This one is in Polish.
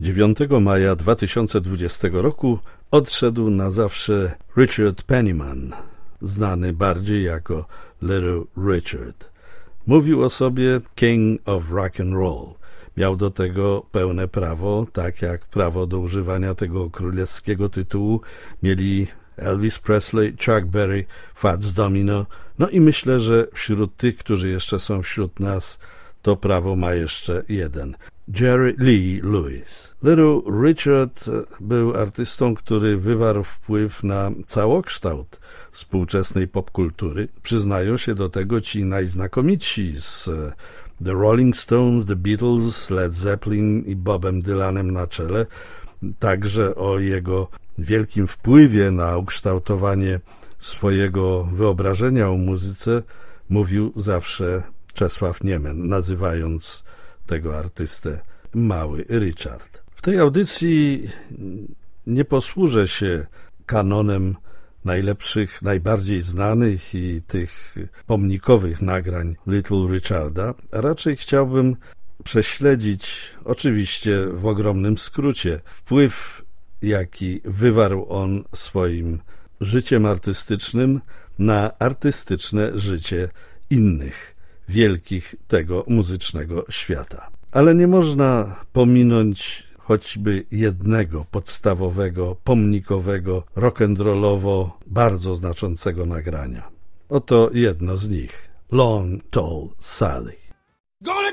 9 maja 2020 roku odszedł na zawsze Richard Penniman, znany bardziej jako Little Richard. Mówił o sobie King of Rock and Roll. Miał do tego pełne prawo, tak jak prawo do używania tego królewskiego tytułu mieli Elvis Presley, Chuck Berry, Fats Domino, no i myślę, że wśród tych, którzy jeszcze są wśród nas, to prawo ma jeszcze jeden. Jerry Lee Lewis. Little Richard był artystą, który wywarł wpływ na całokształt współczesnej popkultury. Przyznają się do tego ci najznakomitsi z The Rolling Stones, The Beatles, Led Zeppelin i Bobem Dylanem na czele. Także o jego wielkim wpływie na ukształtowanie swojego wyobrażenia o muzyce mówił zawsze Czesław Niemen, nazywając tego artystę Mały Richard. W tej audycji nie posłużę się kanonem najlepszych, najbardziej znanych i tych pomnikowych nagrań Little Richarda, a raczej chciałbym prześledzić, oczywiście w ogromnym skrócie, wpływ, jaki wywarł on swoim życiem artystycznym na artystyczne życie innych wielkich tego muzycznego świata. Ale nie można pominąć choćby jednego podstawowego, pomnikowego, rock'n'rollowo bardzo znaczącego nagrania. Oto jedno z nich. Long Tall Sally.